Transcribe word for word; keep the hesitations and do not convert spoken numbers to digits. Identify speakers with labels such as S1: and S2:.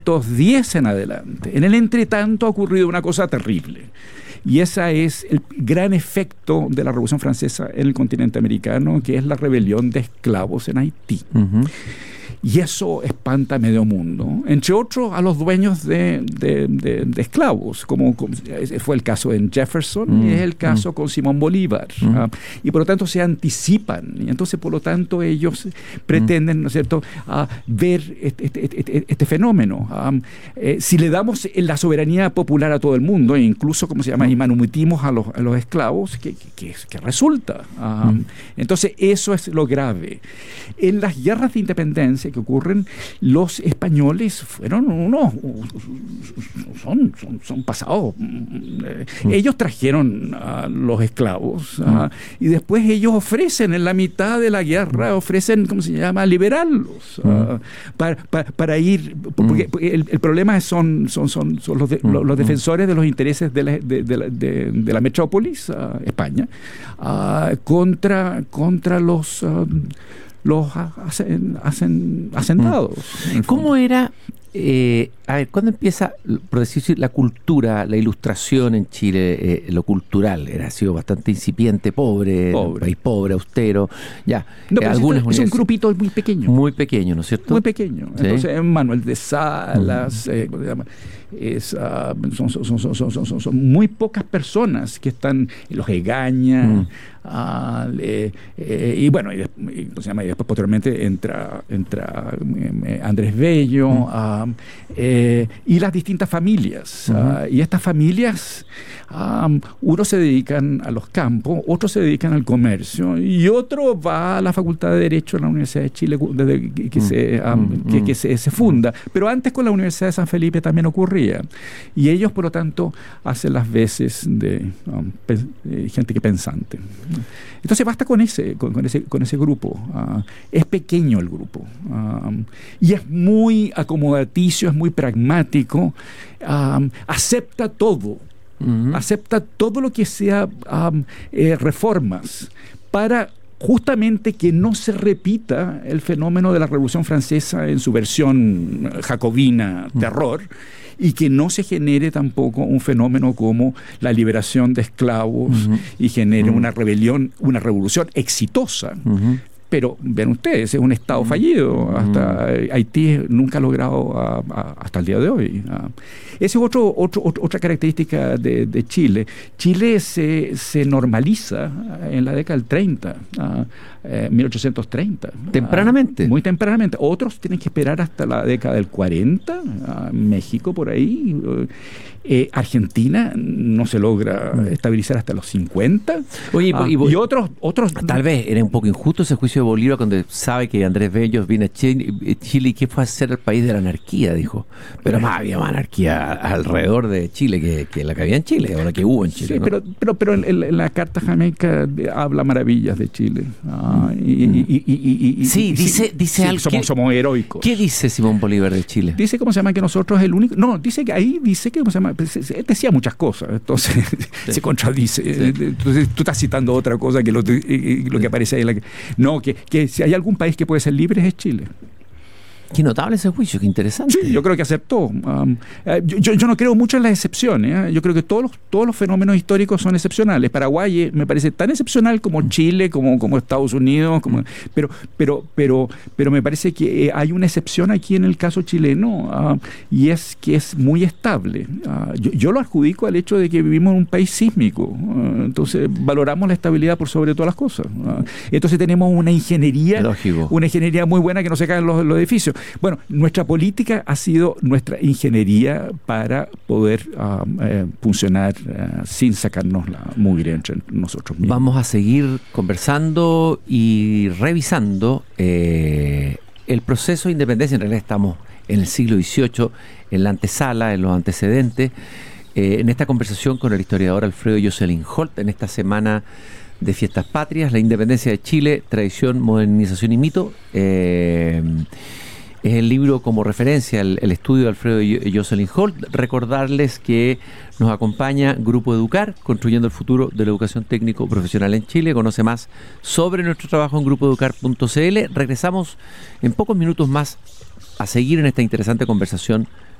S1: diez en adelante. En el entretanto ha ocurrido una cosa terrible. Y ese es el gran efecto de la Revolución Francesa en el continente americano, que es la rebelión de esclavos en Haití. Uh-huh. Y eso espanta a medio mundo, entre otros a los dueños de, de, de, de esclavos, como, como fue el caso en Jefferson mm. y es el caso mm. con Simón Bolívar. Mm. Uh, y por lo tanto se anticipan. Y entonces, por lo tanto, ellos pretenden, ¿no es cierto?, uh, ver este, este, este, este fenómeno. Um, eh, si le damos la soberanía popular a todo el mundo, e incluso, como se llama, y manumitimos a los, a los esclavos, ¿qué, qué, qué resulta? Um, mm. Entonces, eso es lo grave. En las guerras de independencia que ocurren, los españoles fueron unos son, son, son pasados mm. ellos trajeron a los esclavos mm. uh, y después ellos ofrecen en la mitad de la guerra, ofrecen, ¿cómo se llama?, liberarlos mm. uh, para, para, para ir, porque mm. el, el problema son, son, son, son los, de, mm. los, los defensores de los intereses de la, de, de la, de, de la metrópolis, uh, España, uh, contra, contra los uh, los hacen, hacen asentados.
S2: ¿Cómo era, eh, a ver, cuándo empieza, por decir, la cultura, la ilustración en Chile, eh, lo cultural? Era, ha sido bastante incipiente, pobre, pobre. Un país pobre, austero, ya.
S1: No, eh, algunas es un grupito muy pequeño.
S2: Muy pequeño, ¿no es cierto?
S1: Muy pequeño. ¿Sí? Entonces, Manuel de Salas, uh-huh. eh, ¿cómo se llama? Es, uh, son, son, son, son, son, son, son muy pocas personas que están, los Egaña, mm. uh, eh, eh, y bueno, y, de, y, se llama, y después posteriormente entra, entra eh, Andrés Bello, mm. uh, eh, y las distintas familias. Mm. Uh, y estas familias, um, unos se dedican a los campos, otros se dedican al comercio, y otro va a la Facultad de Derecho en la Universidad de Chile desde que, que, mm. se, um, mm. que, que se, se funda. Pero antes con la Universidad de San Felipe también ocurría. Y ellos, por lo tanto, hacen las veces de um, pe- eh, gente que pensante. Entonces basta con ese, con, con ese, con ese grupo. Uh, es pequeño el grupo. Um, y es muy acomodaticio, es muy pragmático. Um, acepta todo. Uh-huh. Acepta todo lo que sea um, eh, reformas para justamente que no se repita el fenómeno de la Revolución Francesa en su versión jacobina, terror, y que no se genere tampoco un fenómeno como la liberación de esclavos uh-huh. y genere uh-huh. una rebelión, una revolución exitosa. Uh-huh. Pero ven ustedes, es un Estado fallido. Hasta mm. Haití nunca ha logrado a, a, hasta el día de hoy. Uh, esa es otro, otro, otra característica de, de Chile. Chile se, se normaliza en la década del treinta, uh, eh, mil ochocientos treinta.
S2: ¿Tempranamente?
S1: Uh, muy tempranamente. Otros tienen que esperar hasta la década del cuarenta, uh, México por ahí. Uh, eh, Argentina no se logra mm. estabilizar hasta los cincuenta.
S2: Oye,
S1: uh,
S2: y,
S1: y otros, otros...
S2: Tal vez era un poco injusto ese juicio de Bolívar cuando sabe que Andrés Bello viene a Chile, Chile y que fue a ser el país de la anarquía, dijo. Pero más había más anarquía alrededor de Chile que, que la que había en Chile, o la que hubo en Chile.
S1: Sí,
S2: ¿no?
S1: pero, pero, pero en, en la Carta Jamaica habla maravillas de Chile. Ah, y, y, y, y, y,
S2: sí,
S1: y,
S2: dice,
S1: sí,
S2: dice
S1: sí,
S2: algo.
S1: Somos, somos heroicos.
S2: ¿Qué dice Simón Bolívar de Chile?
S1: Dice, ¿cómo se llama? Que nosotros es el único... No, dice que ahí dice que, ¿cómo se llama? Decía muchas cosas, entonces sí. se contradice. Sí. Entonces tú estás citando otra cosa que lo, lo que aparece ahí. En la que, no, que, que si hay algún país que puede ser libre es Chile.
S2: Qué notable ese juicio, qué interesante.
S1: Sí, yo creo que aceptó. Um, yo, yo, yo no creo mucho en las excepciones. ¿eh? Yo creo que todos los, todos los fenómenos históricos son excepcionales. Paraguay eh, me parece tan excepcional como Chile, como, como Estados Unidos, como, pero, pero, pero, pero me parece que eh, hay una excepción aquí en el caso chileno, uh, y es que es muy estable. Uh, yo, yo lo adjudico al hecho de que vivimos en un país sísmico. Uh, entonces valoramos la estabilidad por sobre todas las cosas. Uh, entonces tenemos una ingeniería, Lógico. una ingeniería muy buena que no se caen los, los edificios. Bueno, nuestra política ha sido nuestra ingeniería para poder uh, eh, funcionar uh, sin sacarnos la mugre entre nosotros mismos.
S2: Vamos a seguir conversando y revisando eh, el proceso de independencia. En realidad estamos en el siglo dieciocho, en la antesala, en los antecedentes. Eh, en esta conversación con el historiador Alfredo Jocelyn Holt, en esta semana de Fiestas Patrias, la independencia de Chile, tradición, modernización y mito. Eh, Es el libro como referencia, el, el estudio de Alfredo Jocelyn Holt. Recordarles que nos acompaña Grupo Educar, construyendo el futuro de la educación técnico profesional en Chile. Conoce más sobre nuestro trabajo en grupo educar punto c l. Regresamos en pocos minutos más a seguir en esta interesante conversación